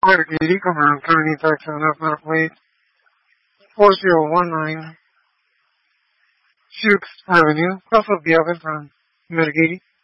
Margate, come around County, Texas, National Plate 4019, Shukes Avenue, Crossville, Biavan from Margate.